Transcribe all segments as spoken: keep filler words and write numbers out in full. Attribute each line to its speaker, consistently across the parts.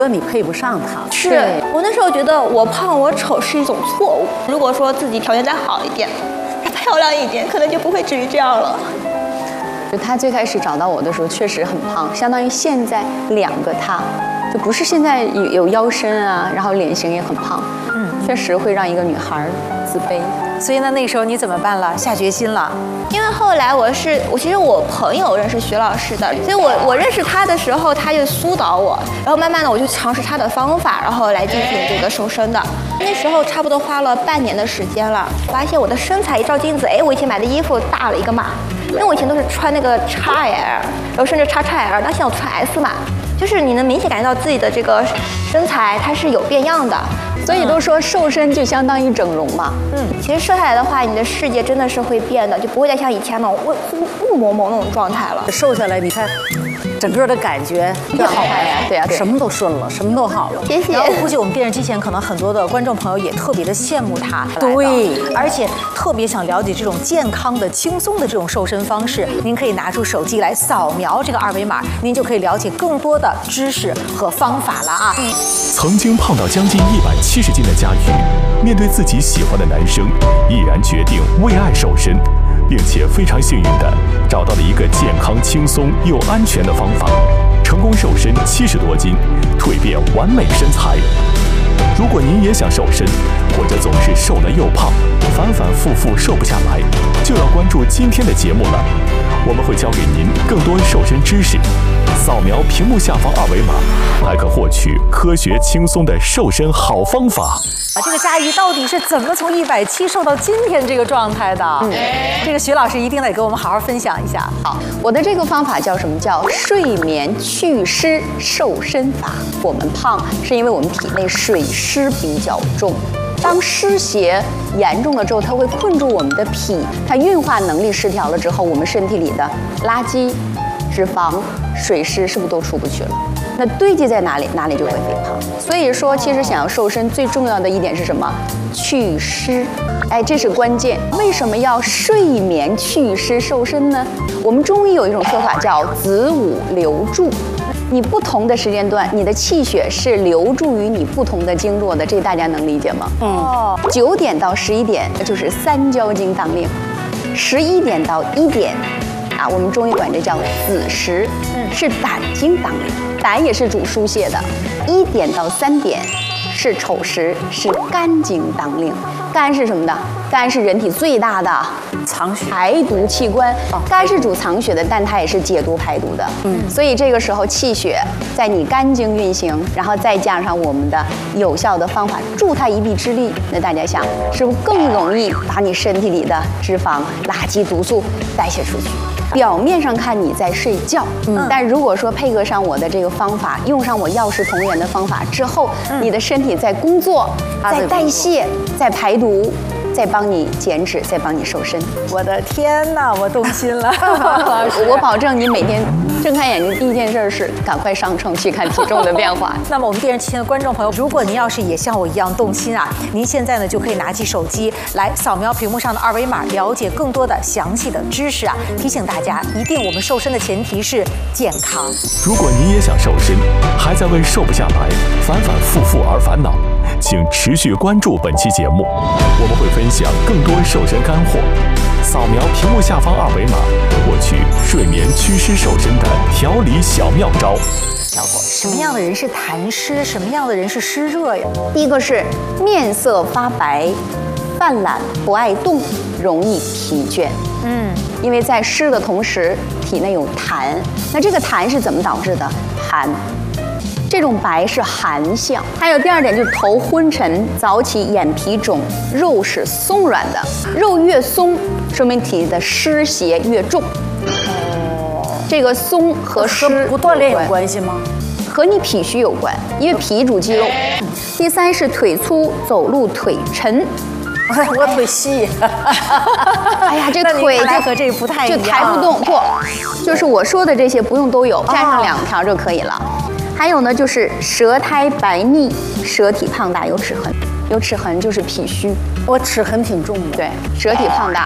Speaker 1: 说你配不上他。
Speaker 2: 是我那时候觉得我胖我丑是一种错误。如果说自己条件再好一点，再漂亮一点，可能就不会至于这样了。
Speaker 3: 就他最开始找到我的时候确实很胖，相当于现在两个他，就不是现在有有腰身啊，然后脸型也很胖，嗯，确实会让一个女孩自卑。
Speaker 4: 所以呢，那个时候你怎么办了？下决心了？
Speaker 2: 因为后来我是我其实我朋友认识徐老师的，所以我我认识他的时候，他就疏导我，然后慢慢的我就尝试他的方法，然后来进行这个瘦身的。那时候差不多花了半年的时间了，发现我的身材一照镜子，哎，我以前买的衣服大了一个码，因为我以前都是穿那个 X L， 然后甚至 X X L， 但现在我穿 S 码，就是你能明显感觉到自己的这个身材它是有变样的。
Speaker 3: 所以都说瘦身就相当于整容嘛。
Speaker 2: 嗯，其实瘦下来的话，你的世界真的是会变的，就不会再像以前那种雾雾蒙蒙那种状态了。
Speaker 1: 瘦下来，你看，整个的感觉
Speaker 3: 也好呀，对呀，
Speaker 1: 什么都顺了，什么都好了。
Speaker 2: 谢谢。
Speaker 4: 然后估计我们电视机前可能很多的观众朋友也特别的羡慕他，
Speaker 1: 对，
Speaker 4: 而且特别想了解这种健康的、轻松的这种瘦身方式。您可以拿出手机来扫描这个二维码，您就可以了解更多的知识和方法了啊。嗯、
Speaker 5: 曾经胖到将近一百七十斤的佳瑜，面对自己喜欢的男生，毅然决定为爱瘦身，并且非常幸运的找到了一个健康、轻松又安全的方法，成功瘦身七十多斤，蜕变完美身材。如果您也想瘦身，或者总是瘦了又胖，反反复复瘦不下来，就要关注今天的节目了。我们会教给您更多瘦身知识，扫描屏幕下方二维码，还可获取科学轻松的瘦身好方法。
Speaker 4: 啊，这个佳瑜到底是怎么从一百七瘦到今天这个状态的？嗯，这个徐老师一定得给我们好好分享一下。
Speaker 3: 好，我的这个方法叫什么？叫睡眠祛湿瘦身法。我们胖是因为我们体内水湿比较重。当湿邪严重了之后，它会困住我们的脾，它运化能力失调了之后，我们身体里的垃圾、脂肪、水湿是不是都出不去了？那堆积在哪里，哪里就会肥胖。所以说，其实想要瘦身，最重要的一点是什么？祛湿。哎，这是关键。为什么要睡眠祛湿瘦身呢？我们中医有一种说法叫子午流注。你不同的时间段，你的气血是流注于你不同的经络的，这大家能理解吗？嗯。九点到十一点就是三焦经当令，十一点到一点，啊，我们中医管这叫子时，嗯，是胆经当令，胆也是主疏泄的。一点到三点是丑时，是肝经当令。肝是什么的？肝是人体最大的
Speaker 1: 藏血
Speaker 3: 排毒器官。肝是主藏血的，但它也是解毒排毒的。嗯，所以这个时候气血在你肝经运行，然后再加上我们的有效的方法助它一臂之力，那大家想，是不是更容易把你身体里的脂肪、垃圾、毒素代谢出去？表面上看你在睡觉，嗯，但如果说配合上我的这个方法，用上我药食同源的方法之后，嗯、你的身体在工作、在代谢、在排毒。再帮你减脂，再帮你瘦身。
Speaker 4: 我的天哪，我动心了！
Speaker 3: 我保证你每天睁开眼睛第一件事是赶快上秤去看体重的变化。
Speaker 4: 那么我们电视机前的观众朋友，如果您要是也像我一样动心啊，您现在呢就可以拿起手机来扫描屏幕上的二维码，了解更多的详细的知识啊。提醒大家，一定我们瘦身的前提是健康。
Speaker 5: 如果您也想瘦身，还在为瘦不下来反反复复而烦恼，请持续关注本期节目，我们会分享更多瘦身干货。扫描屏幕下方二维码，获取睡眠祛湿瘦身的调理小妙招。
Speaker 4: 小伙，什么样的人是痰湿？什么样的人是湿热呀？
Speaker 3: 第一个是面色发白、犯懒、不爱动、容易疲倦。嗯，因为在湿的同时，体内有痰。那这个痰是怎么导致的？寒。这种白是寒象。还有第二点就是头昏沉、早起、眼皮肿、肉是松软的，肉越松，说明体的湿邪越重。哦，这个松和湿
Speaker 1: 不锻炼有关系吗？
Speaker 3: 和你脾虚有关，因为脾主肌肉。第三是腿粗，走路腿沉。
Speaker 1: 我腿细，
Speaker 3: 哎呀，这腿就
Speaker 4: 和这不太一样，
Speaker 3: 就抬不动。不，就是我说的这些不用都有，加上两条就可以了。还有呢，就是舌苔白腻，舌体胖大有齿痕，有齿痕就是脾虚。
Speaker 1: 我齿痕挺重的，
Speaker 3: 对，舌体胖大，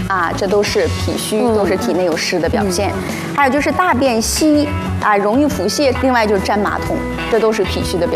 Speaker 3: 啊，这都是脾虚，都是体内有湿的表现。还有就是大便稀啊，容易腹泻，另外就是粘马桶，这都是脾虚的表现。